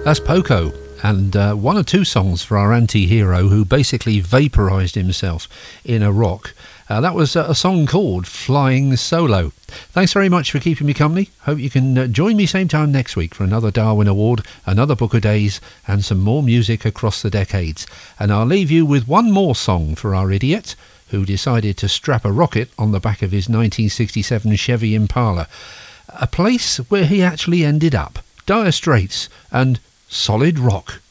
That's Poco, and one or two songs for our anti-hero who basically vaporised himself in a rock. That was a song called Flying Solo. Thanks very much for keeping me company. Hope you can join me same time next week for another Darwin Award, another Book of Days, and some more music across the decades. And I'll leave you with one more song for our idiot who decided to strap a rocket on the back of his 1967 Chevy Impala. A place where he actually ended up. Dire Straits and Solid Rock.